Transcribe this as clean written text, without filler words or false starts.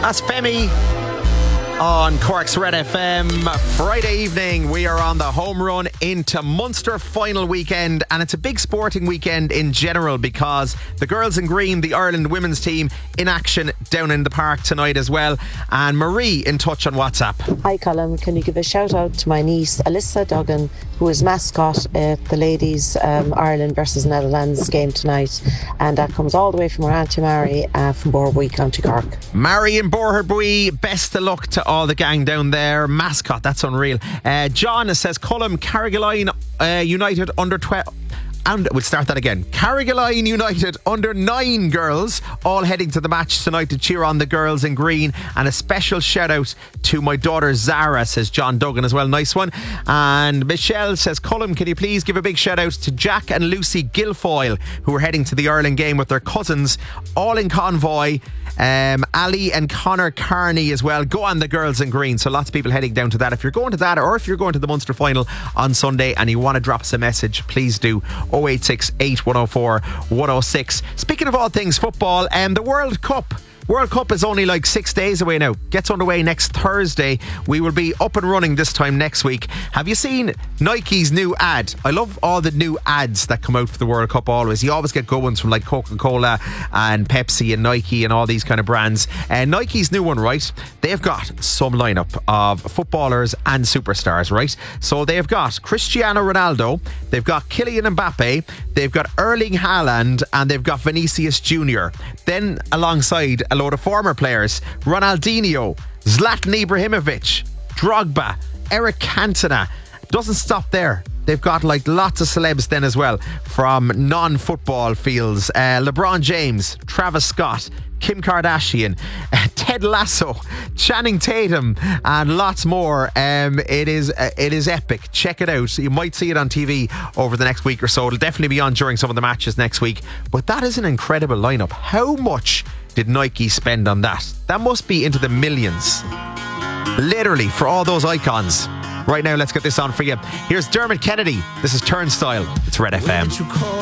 That's Femi on Cork's Red FM. Friday evening, we are on the home run into Munster final weekend, and it's a big sporting weekend in general because the girls in green, the Ireland women's team, in action down in the park tonight as well. And Marie in touch on WhatsApp. Hi Colin, can you give a shout out to my niece Alyssa Duggan, who is mascot at the ladies Ireland versus Netherlands game tonight, and that comes all the way from our Auntie Mary from Borbuy, County Cork. Mary in Borbuy, best of luck to all the gang down there. Mascot, that's unreal. John says Cullum Carrigaline United under 12. And we'll start that again. Carrigaline United under 9 girls all heading to the match tonight to cheer on the girls in green. And a special shout out to my daughter Zara, says John Duggan as well. Nice one. And Michelle says, Cullum, can you please give a big shout out to Jack and Lucy Guilfoyle, who are heading to the Ireland game with their cousins, all in convoy. Ali and Connor Carney as well. Go on, the girls in green. So lots of people heading down to that. If you're going to that, or if you're going to the Munster final on Sunday and you want to drop us a message, please do. 086 8104 106. Speaking of all things football, the World Cup is only like 6 days away now. Gets underway next Thursday. We will be up and running this time next week. Have you seen Nike's new ad? I love all the new ads that come out for the World Cup always. You always get good ones from like Coca-Cola and Pepsi and Nike and all these kind of brands. Nike's new one, right? They've got some lineup of footballers and superstars, right? So they've got Cristiano Ronaldo, they've got Kylian Mbappe, they've got Erling Haaland, and they've got Vinicius Jr. Then alongside a load of former players, Ronaldinho, Zlatan Ibrahimovic, Drogba, Eric Cantona. Doesn't stop there. They've got like lots of celebs then as well from non-football fields. LeBron James, Travis Scott, Kim Kardashian, Ted Lasso, Channing Tatum, and lots more. It is epic. Check it out. You might see it on TV over the next week or so. It'll definitely be on during some of the matches next week. But that is an incredible lineup. How much did Nike spend on that? That must be into the millions. Literally, for all those icons. Right now, let's get this on for you. Here's Dermot Kennedy. This is Turnstile. It's Red FM.